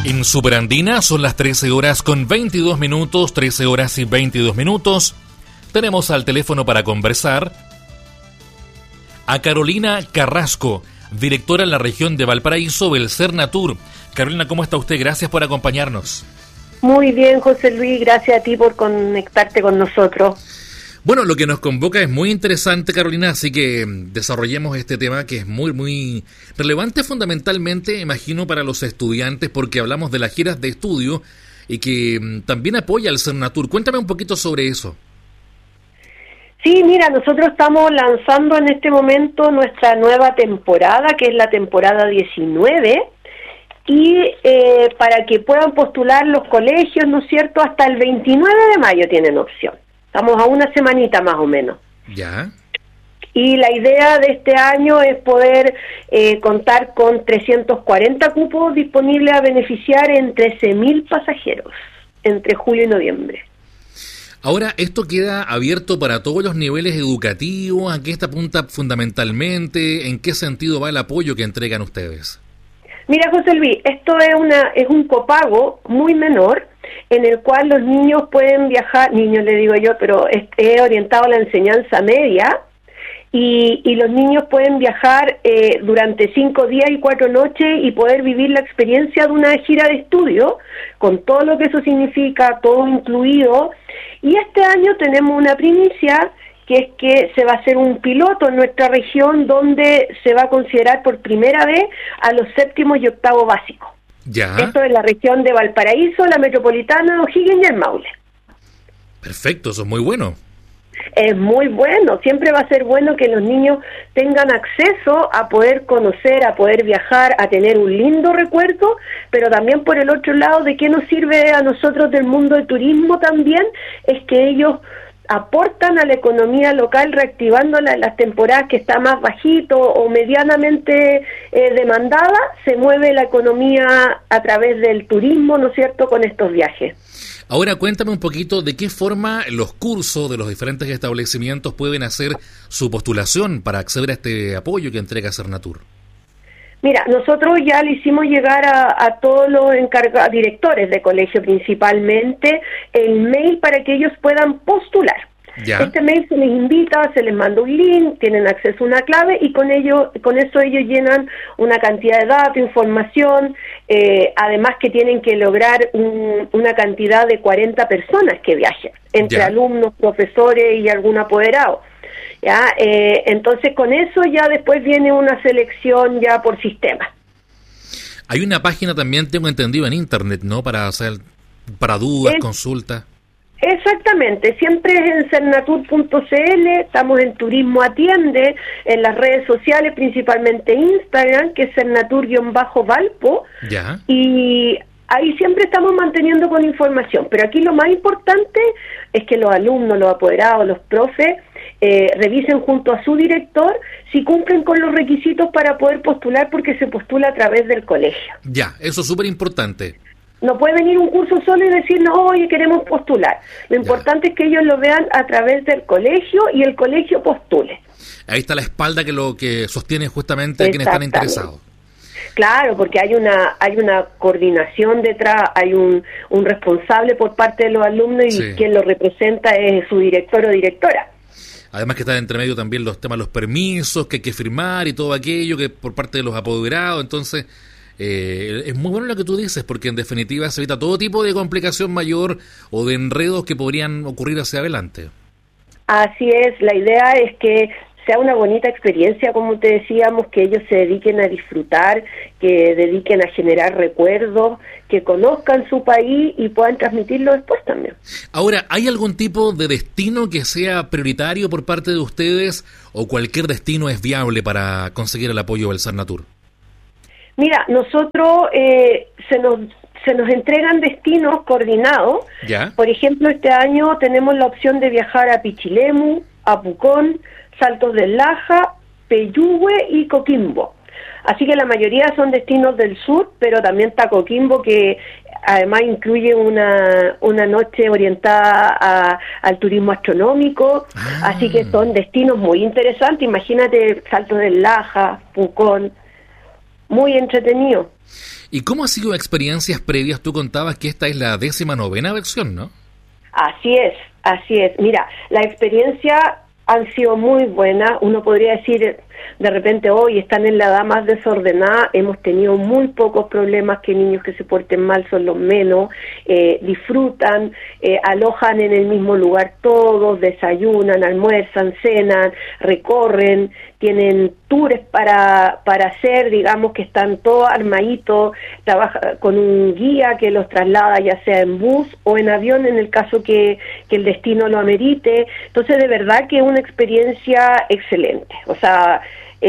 En Superandina son las 13 horas con 22 minutos, 13 horas y 22 minutos. Tenemos al teléfono para conversar a Carolina Carrasco, directora en la región de Valparaíso del Cernatur. Carolina, ¿cómo está usted? Gracias por acompañarnos. Muy bien, José Luis, gracias a ti por conectarte con nosotros. Bueno, lo que nos convoca es muy interesante, Carolina, así que desarrollemos este tema que es muy relevante fundamentalmente, imagino, para los estudiantes, porque hablamos de las giras de estudio y que también apoya al Cernatur. Cuéntame un poquito sobre eso. Sí, mira, nosotros estamos lanzando en este momento nuestra nueva temporada, que es la temporada 19, y para que puedan postular los colegios, ¿no es cierto?, hasta el 29 de mayo tienen opción. Estamos a una semanita más o menos. Ya. Y la idea de este año es poder contar con 340 cupos disponibles a beneficiar en 13.000 pasajeros entre julio y noviembre. Ahora, ¿esto queda abierto para todos los niveles educativos? ¿A qué está apunta fundamentalmente? ¿En qué sentido va el apoyo que entregan ustedes? Mira, José Luis, esto es un copago muy menor, en el cual los niños pueden viajar, niños le digo yo, pero es orientado a la enseñanza media, y los niños pueden viajar durante 5 días y 4 noches y poder vivir la experiencia de una gira de estudio, con todo lo que eso significa, todo incluido. Y este año tenemos una primicia, que es que se va a hacer un piloto en nuestra región donde se va a considerar por primera vez a los 7º y 8º básicos. Ya. Esto es la región de Valparaíso, la metropolitana, O'Higgins y el Maule. Perfecto, eso es muy bueno. Es muy bueno, siempre va a ser bueno que los niños tengan acceso a poder conocer, a poder viajar, a tener un lindo recuerdo, pero también por el otro lado, ¿de qué nos sirve a nosotros del mundo del turismo también? Es que ellos aportan a la economía local reactivando las temporadas que está más bajito o medianamente demandada, se mueve la economía a través del turismo, ¿no es cierto?, con estos viajes. Ahora cuéntame un poquito de qué forma los cursos de los diferentes establecimientos pueden hacer su postulación para acceder a este apoyo que entrega Cernatur. Mira, nosotros ya le hicimos llegar a todos los directores de colegio principalmente, el mail para que ellos puedan postular. Ya. Este mail se les invita, se les manda un link, tienen acceso a una clave y con eso ellos llenan una cantidad de datos, información, además que tienen que lograr una cantidad de 40 personas que viajen, entre alumnos, profesores y algún apoderado. ¿Ya? Entonces con eso ya después viene una selección ya por sistema. Hay una página también, tengo entendido, en internet, ¿no? Para dudas, consultas. Exactamente, siempre es en cernatur.cl, estamos en Turismo Atiende, en las redes sociales, principalmente Instagram, que es cernatur-valpo, y ahí siempre estamos manteniendo con información, pero aquí lo más importante es que los alumnos, los apoderados, los profes, revisen junto a su director si cumplen con los requisitos para poder postular, porque se postula a través del colegio. Ya, eso es súper importante. No puede venir un curso solo y decirnos, oye, queremos postular. Lo importante es que ellos lo vean a través del colegio y el colegio postule. Ahí está la espalda que lo que sostiene justamente a quienes están interesados. Claro, porque hay una coordinación detrás, hay un responsable por parte de los alumnos y quien lo representa es su director o directora. Además que está entre medio también los temas, los permisos que hay que firmar y todo aquello que por parte de los apoderados, entonces... es muy bueno lo que tú dices, porque en definitiva se evita todo tipo de complicación mayor o de enredos que podrían ocurrir hacia adelante. Así es, la idea es que sea una bonita experiencia, como te decíamos, que ellos se dediquen a disfrutar, que dediquen a generar recuerdos, que conozcan su país y puedan transmitirlo después también. Ahora, ¿hay algún tipo de destino que sea prioritario por parte de ustedes o cualquier destino es viable para conseguir el apoyo del Cernatur? Mira, nosotros se nos entregan destinos coordinados. ¿Ya? Por ejemplo, este año tenemos la opción de viajar a Pichilemu, a Pucón, Saltos del Laja, Peyúgue y Coquimbo. Así que la mayoría son destinos del sur, pero también está Coquimbo, que además incluye una noche orientada al turismo astronómico. Así que son destinos muy interesantes. Imagínate Saltos del Laja, Pucón. Muy entretenido. ¿Y cómo ha sido experiencias previas? Tú contabas que esta es la 19ª versión, ¿no? Así es, así es. Mira, la experiencia han sido muy buenas. Uno podría decir, de repente, hoy están en la edad más desordenada, hemos tenido muy pocos problemas, que niños que se porten mal son los menos, disfrutan, alojan en el mismo lugar todos, desayunan, almuerzan, cenan, recorren, tienen tours para hacer, digamos que están todos armaditos, trabaja con un guía que los traslada ya sea en bus o en avión en el caso que el destino lo amerite. Entonces, de verdad que es una experiencia excelente. O sea,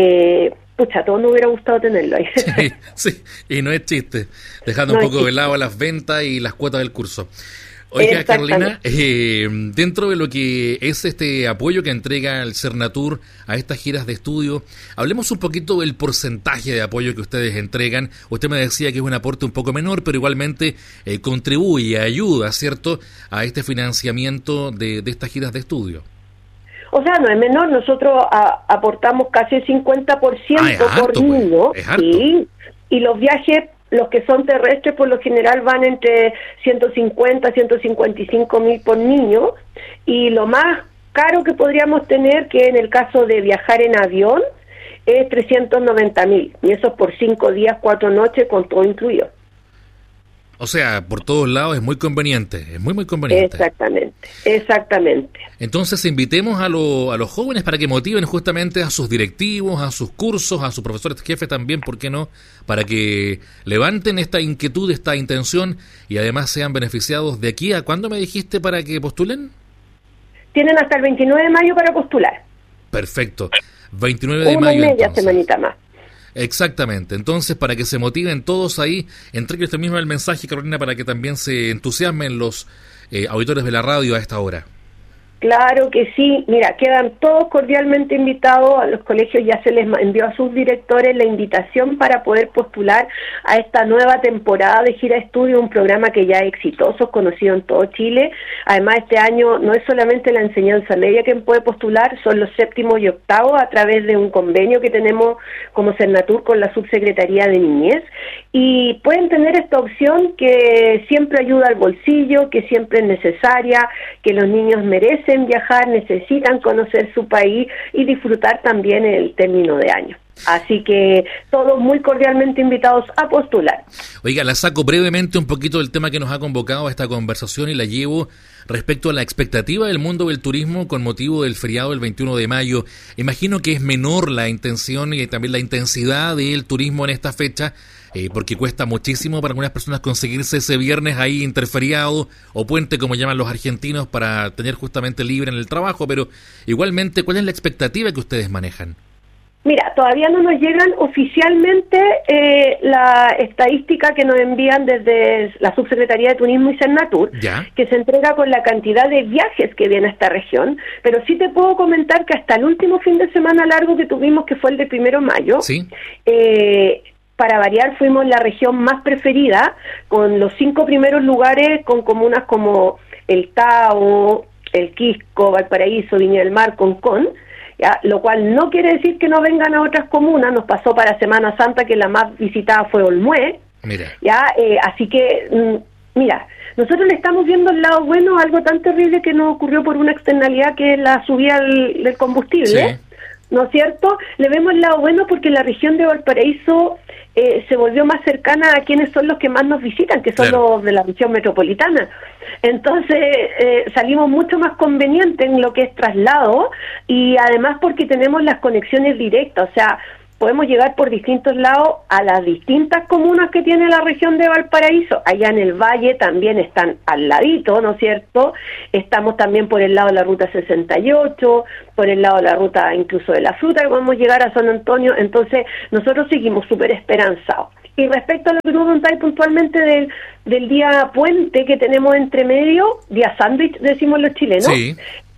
a todos nos hubiera gustado tenerlo ahí. Sí, y no es chiste, dejando un poco de lado las ventas y las cuotas del curso. Oiga, Carolina, dentro de lo que es este apoyo que entrega el Cernatur a estas giras de estudio, hablemos un poquito del porcentaje de apoyo que ustedes entregan. Usted me decía que es un aporte un poco menor, pero igualmente contribuye, ayuda, ¿cierto?, a este financiamiento de estas giras de estudio. O sea, no es menor, nosotros aportamos casi el 50% por niño, ¿sí? Y los viajes, los que son terrestres, por lo general van entre 150 a 155 mil por niño, y lo más caro que podríamos tener, que en el caso de viajar en avión, es 390 mil, y eso es por 5 días, 4 noches, con todo incluido. O sea, por todos lados es muy conveniente, es muy conveniente. Exactamente. Entonces invitemos a los jóvenes para que motiven justamente a sus directivos, a sus cursos, a sus profesores jefes también, ¿por qué no? Para que levanten esta inquietud, esta intención y además sean beneficiados de aquí a ¿cuándo me dijiste para que postulen? Tienen hasta el 29 de mayo para postular. Perfecto, 29 de mayo. Una y media entonces. Semanita más. Exactamente, entonces para que se motiven todos ahí, entregue usted mismo el mensaje, Carolina, para que también se entusiasmen los auditores de la radio a esta hora. Claro que sí, mira, quedan todos cordialmente invitados, a los colegios ya se les envió a sus directores la invitación para poder postular a esta nueva temporada de Gira Estudio, un programa que ya es exitoso, conocido en todo Chile. Además, este año no es solamente la enseñanza media quien puede postular, son los 7º y 8º a través de un convenio que tenemos como Cernatur con la Subsecretaría de Niñez, y pueden tener esta opción que siempre ayuda al bolsillo, que siempre es necesaria, que los niños merecen viajar, necesitan conocer su país y disfrutar también el término de año. Así que todos muy cordialmente invitados a postular. Oiga, la saco brevemente un poquito del tema que nos ha convocado a esta conversación y la llevo respecto a la expectativa del mundo del turismo con motivo del feriado del 21 de mayo. Imagino que es menor la intención y también la intensidad del turismo en esta fecha, porque cuesta muchísimo para algunas personas conseguirse ese viernes ahí interferiado o puente, como llaman los argentinos, para tener justamente libre en el trabajo, pero igualmente, ¿cuál es la expectativa que ustedes manejan? Mira, todavía no nos llegan oficialmente la estadística que nos envían desde la Subsecretaría de Turismo y Cernatur, que se entrega con la cantidad de viajes que viene a esta región, pero sí te puedo comentar que hasta el último fin de semana largo que tuvimos, que fue el de 1 de mayo, ¿sí? Para variar, fuimos la región más preferida, con los 5 primeros lugares, con comunas como El Tao, El Quisco, Valparaíso, Viña del Mar, Concón, ¿ya? Lo cual no quiere decir que no vengan a otras comunas. Nos pasó para Semana Santa que la más visitada fue Olmué. ¿Ya? Así que, mira, nosotros le estamos viendo el lado bueno a algo tan terrible que nos ocurrió por una externalidad que es la subida del combustible. Sí. ¿No es cierto? Le vemos el lado bueno porque la región de Valparaíso se volvió más cercana a quienes son los que más nos visitan, que son los de la región metropolitana. Entonces salimos mucho más convenientes en lo que es traslado, y además porque tenemos las conexiones directas, o sea, podemos llegar por distintos lados a las distintas comunas que tiene la región de Valparaíso. Allá en el valle también están al ladito, ¿no es cierto? Estamos también por el lado de la ruta 68, por el lado de la ruta incluso de la fruta, que podemos llegar a San Antonio. Entonces nosotros seguimos súper esperanzados. Y respecto a lo que tú preguntáis puntualmente del día puente que tenemos entre medio, día sándwich, decimos los chilenos, sí.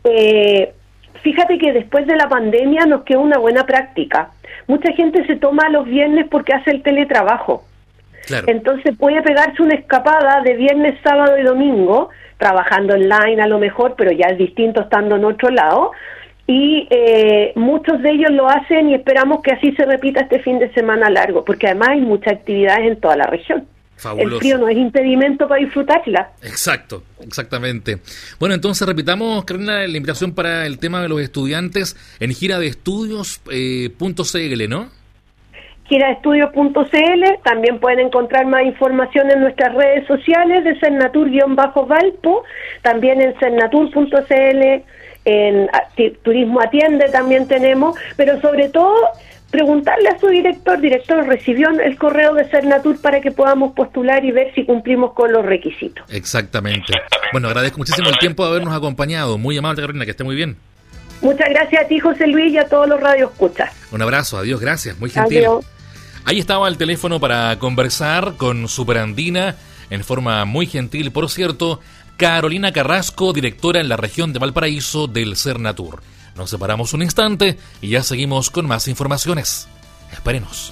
Fíjate que después de la pandemia nos quedó una buena práctica. Mucha gente se toma los viernes porque hace el teletrabajo. Claro. Entonces puede pegarse una escapada de viernes, sábado y domingo, trabajando online a lo mejor, pero ya es distinto estando en otro lado, y muchos de ellos lo hacen y esperamos que así se repita este fin de semana largo, porque además hay muchas actividades en toda la región. Fabuloso. El frío no es impedimento para disfrutarla. Exacto, exactamente. Bueno, entonces repitamos, Carolina, la invitación para el tema de los estudiantes en giradeestudios.cl, ¿no? Giradeestudios.cl, también pueden encontrar más información en nuestras redes sociales de Cernatur-Valpo, también en cernatur.cl, en Turismo Atiende también tenemos, pero sobre todo preguntarle a su director, ¿recibió el correo de Cernatur para que podamos postular y ver si cumplimos con los requisitos? Exactamente. Bueno, agradezco muchísimo el tiempo de habernos acompañado. Muy amable, Carolina, que esté muy bien. Muchas gracias a ti, José Luis, y a todos los radioescuchas. Un abrazo, adiós, gracias, muy gentil. Adiós. Ahí estaba el teléfono para conversar con Superandina, en forma muy gentil, por cierto, Carolina Carrasco, directora en la región de Valparaíso del Cernatur. Nos separamos un instante y ya seguimos con más informaciones. Espérenos.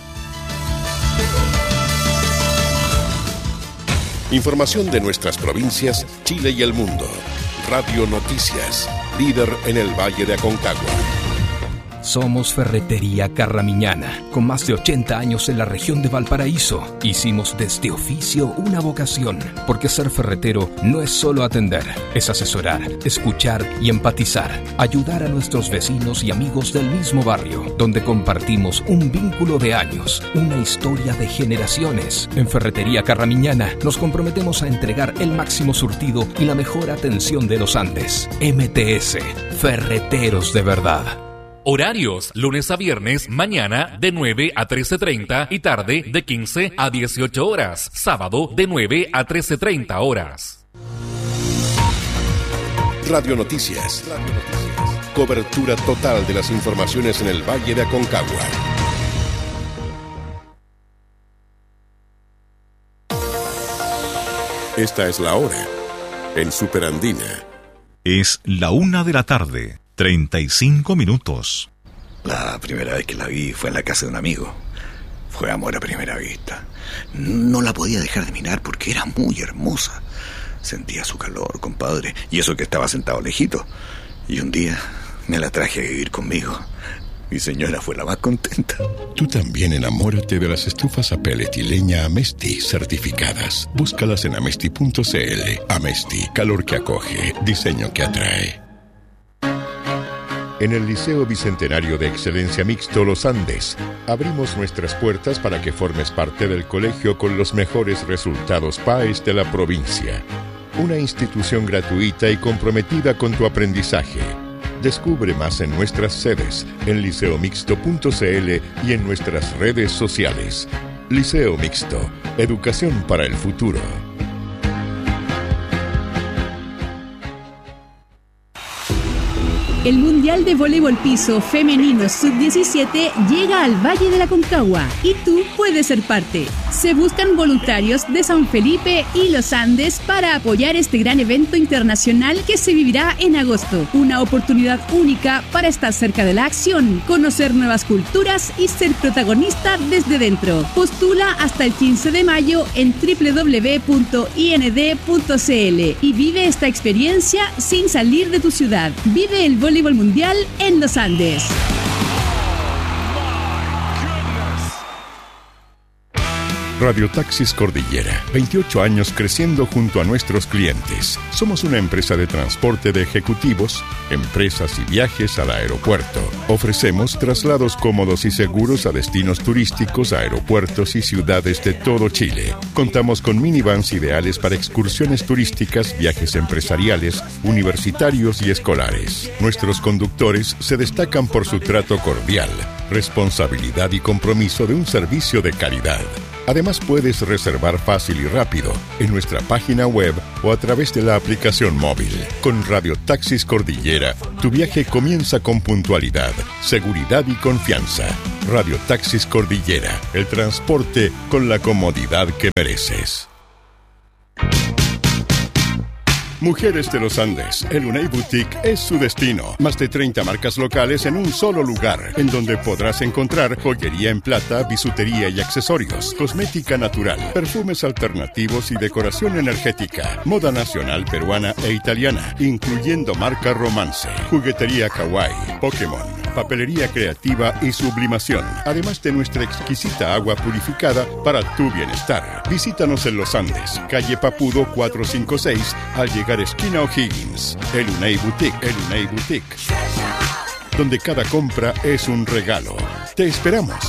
Información de nuestras provincias, Chile y el mundo. Radio Noticias, líder en el Valle de Aconcagua. Somos Ferretería Carramiñana, con más de 80 años en la región de Valparaíso. Hicimos de este oficio una vocación, porque ser ferretero no es solo atender, es asesorar, escuchar y empatizar, ayudar a nuestros vecinos y amigos del mismo barrio, donde compartimos un vínculo de años, una historia de generaciones. En Ferretería Carramiñana nos comprometemos a entregar el máximo surtido y la mejor atención de los Andes. MTS, Ferreteros de verdad. Horarios, lunes a viernes, mañana de 9 a 13:30 y tarde de 15 a 18 horas. Sábado de 9 a 13:30 horas. Radio Noticias. Cobertura total de las informaciones en el Valle de Aconcagua. Esta es la hora en Superandina. Es la 1:35 p.m. La primera vez que la vi fue en la casa de un amigo. Fue amor a primera vista. No la podía dejar de mirar porque era muy hermosa. Sentía su calor, compadre, y eso que estaba sentado lejito. Y un día me la traje a vivir conmigo. Mi señora fue la más contenta. Tú también enamórate de las estufas a pellet y leña Amesti certificadas. Búscalas en amesti.cl. Amesti, calor que acoge, diseño que atrae. En el Liceo Bicentenario de Excelencia Mixto Los Andes, abrimos nuestras puertas para que formes parte del colegio con los mejores resultados PAES de la provincia. Una institución gratuita y comprometida con tu aprendizaje. Descubre más en nuestras sedes, en liceomixto.cl y en nuestras redes sociales. Liceo Mixto, educación para el futuro. El Mundial de Voleibol Piso Femenino Sub-17 llega al Valle de la Aconcagua y tú puedes ser parte. Se buscan voluntarios de San Felipe y Los Andes para apoyar este gran evento internacional que se vivirá en agosto. Una oportunidad única para estar cerca de la acción, conocer nuevas culturas y ser protagonista desde dentro. Postula hasta el 15 de mayo en www.ind.cl y vive esta experiencia sin salir de tu ciudad. Vive el voleibol mundial en Los Andes. Radio Taxis Cordillera, 28 años creciendo junto a nuestros clientes. Somos una empresa de transporte de ejecutivos, empresas y viajes al aeropuerto. Ofrecemos traslados cómodos y seguros a destinos turísticos, aeropuertos y ciudades de todo Chile. Contamos con minivans ideales para excursiones turísticas, viajes empresariales, universitarios y escolares. Nuestros conductores se destacan por su trato cordial, responsabilidad y compromiso de un servicio de calidad. Además, puedes reservar fácil y rápido en nuestra página web o a través de la aplicación móvil. Con Radio Taxis Cordillera, tu viaje comienza con puntualidad, seguridad y confianza. Radio Taxis Cordillera, el transporte con la comodidad que mereces. Mujeres de los Andes, el Unai Boutique es su destino. Más de 30 marcas locales en un solo lugar, en donde podrás encontrar joyería en plata, bisutería y accesorios, cosmética natural, perfumes alternativos y decoración energética, moda nacional peruana e italiana, incluyendo marca Romance, juguetería kawaii, Pokémon, papelería creativa y sublimación, además de nuestra exquisita agua purificada para tu bienestar. Visítanos en Los Andes, calle Papudo 456, al llegar esquina O'Higgins. El Unai Boutique, donde cada compra es un regalo. Te esperamos.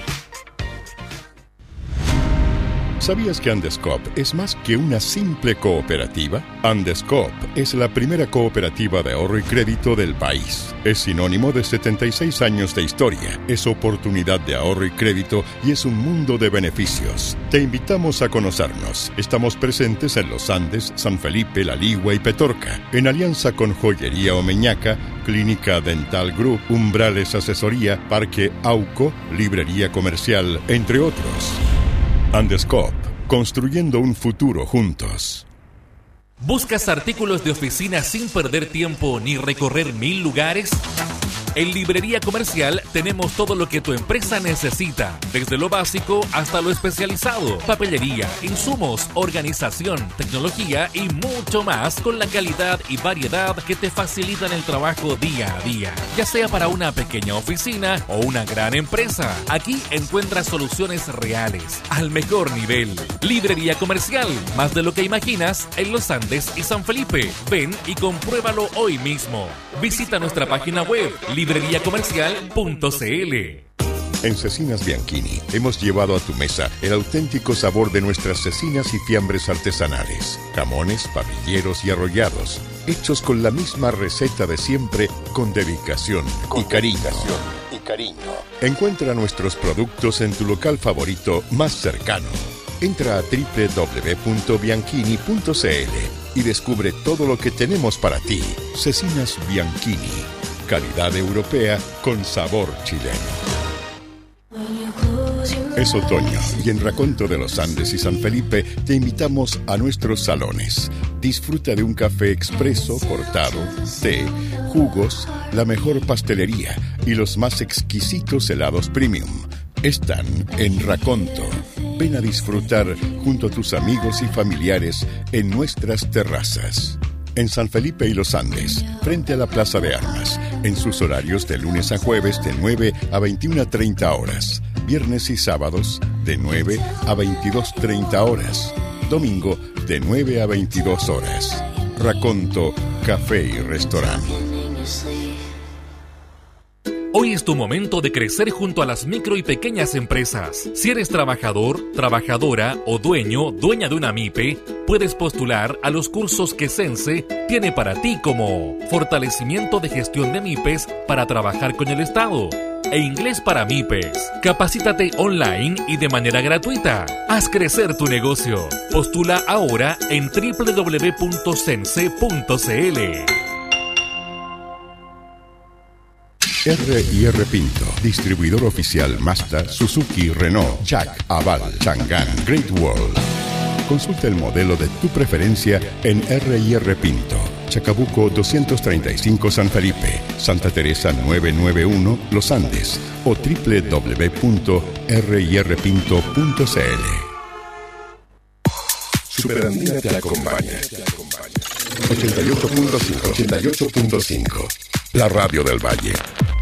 ¿Sabías que Andescoop es más que una simple cooperativa? Andescoop es la primera cooperativa de ahorro y crédito del país. Es sinónimo de 76 años de historia. Es oportunidad de ahorro y crédito y es un mundo de beneficios. Te invitamos a conocernos. Estamos presentes en Los Andes, San Felipe, La Ligua y Petorca. En alianza con Joyería Omeñaca, Clínica Dental Group, Umbrales Asesoría, Parque Auco, Librería Comercial, entre otros. Andescoop, construyendo un futuro juntos. ¿Buscas artículos de oficina sin perder tiempo ni recorrer 1000 lugares? En Librería Comercial tenemos todo lo que tu empresa necesita, desde lo básico hasta lo especializado, papelería, insumos, organización, tecnología y mucho más, con la calidad y variedad que te facilitan el trabajo día a día, ya sea para una pequeña oficina o una gran empresa. Aquí encuentras soluciones reales, al mejor nivel. Librería Comercial, más de lo que imaginas, en Los Andes y San Felipe. Ven y compruébalo hoy mismo. Visita nuestra página web libreriacomercial.cl. En Cecinas Bianchini hemos llevado a tu mesa el auténtico sabor de nuestras cecinas y fiambres artesanales, jamones, parrilleros y arrollados, hechos con la misma receta de siempre, con dedicación y cariño. Encuentra nuestros productos en tu local favorito más cercano. Entra a www.bianchini.cl y descubre todo lo que tenemos para ti. Cecinas Bianchini, calidad europea con sabor chileno. Es otoño y en Raconto de los Andes y San Felipe te invitamos a nuestros salones. Disfruta de un café expreso, cortado, té, jugos, la mejor pastelería y los más exquisitos helados premium. Están en Raconto. Ven a disfrutar junto a tus amigos y familiares en nuestras terrazas. En San Felipe y Los Andes, frente a la Plaza de Armas, en sus horarios de lunes a jueves de 9 a 21:30 horas, viernes y sábados de 9 a 22:30 horas, domingo de 9 a 22 horas. Raconto, café y restaurante. Hoy es tu momento de crecer junto a las micro y pequeñas empresas. Si eres trabajador, trabajadora o dueña de una MIPE, puedes postular a los cursos que Sense tiene para ti, como fortalecimiento de gestión de MIPES para trabajar con el Estado e inglés para MIPES. Capacítate online y de manera gratuita. Haz crecer tu negocio. Postula ahora en www.sense.cl. R&R Pinto, distribuidor oficial Mazda, Suzuki, Renault, Jack, Aval, Chang'an, Great Wall. Consulta el modelo de tu preferencia en R&R Pinto, Chacabuco 235 San Felipe, Santa Teresa 991 Los Andes o www.rirpinto.cl. Superandina te acompaña. 88.5, la radio del Valle.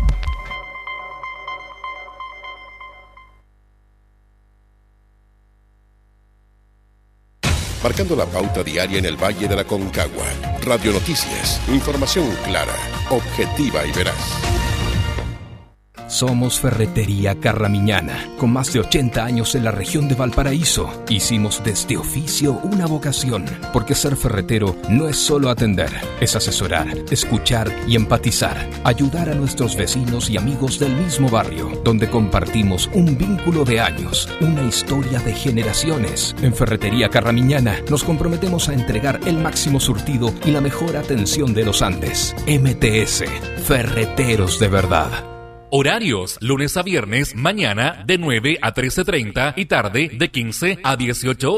Marcando la pauta diaria en el Valle de la Concagua. Radio Noticias, información clara, objetiva y veraz. Somos Ferretería Carramiñana, con más de 80 años en la región de Valparaíso. Hicimos de este oficio una vocación, porque ser ferretero no es solo atender, es asesorar, escuchar y empatizar, ayudar a nuestros vecinos y amigos del mismo barrio, donde compartimos un vínculo de años, una historia de generaciones. En Ferretería Carramiñana nos comprometemos a entregar el máximo surtido y la mejor atención de los Andes. MTS, Ferreteros de verdad. Horarios, lunes a viernes, mañana de 9 a 13:30 y tarde de 15 a 18 horas.